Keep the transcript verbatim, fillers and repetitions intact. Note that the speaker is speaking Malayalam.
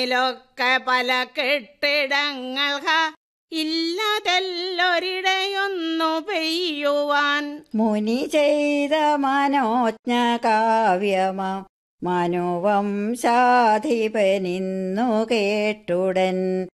മണ്ണിലൊക്കെ പല കെട്ടിടങ്ങൾ ഇല്ലതെല്ലൊരിടയൊന്നു പെയ്യുവാൻ. മുനി ചെയ്ത മനോജ്ഞ കാവ്യമാം മനുവംശാധിപനിന്നു കേട്ടുടൻ